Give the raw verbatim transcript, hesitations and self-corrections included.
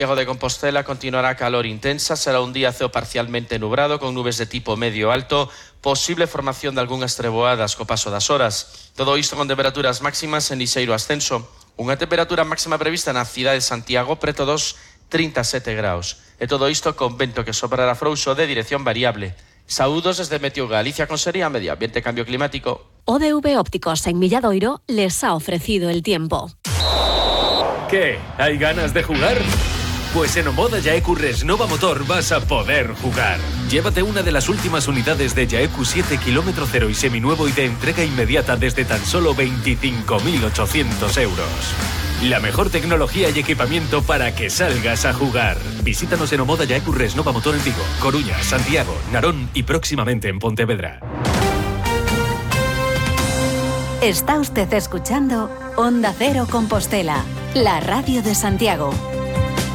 Santiago de Compostela continuará calor intensa, será un día ceo parcialmente nublado con nubes de tipo medio alto, posible formación de algunhas treboadas co paso das horas. Todo isto con temperaturas máximas en liseiro ascenso. Unha temperatura máxima prevista na cidade de Santiago preto dos trinta e sete graus. E todo isto con vento que soprará frouxo de dirección variable. Saúdos desde Meteo Galicia Consellería Medio Ambiente e Cambio Climático. O D V Ópticos en Milladoiro les ha ofrecido el tiempo. ¿Qué? ¿Hay ganas de jugar? Pues en Omoda Yaeku Resnova Motor vas a poder jugar. Llévate una de las últimas unidades de Yaeku siete kilómetro cero y seminuevo y de entrega inmediata desde tan solo veinticinco mil ochocientos euros. La mejor tecnología y equipamiento para que salgas a jugar. Visítanos en Omoda Yaeku Resnova Motor en Vigo, Coruña, Santiago, Narón y próximamente en Pontevedra. Está usted escuchando Onda Cero Compostela, la radio de Santiago.